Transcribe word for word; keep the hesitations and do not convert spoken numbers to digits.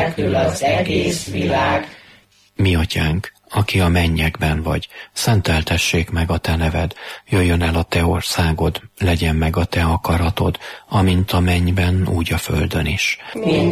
nélkül az egész világ. Mi atyánk, aki a mennyekben vagy, szenteltessék meg a te neved, jöjjön el a te országod, legyen meg a te akaratod, amint a mennyben, úgy a földön is. Minden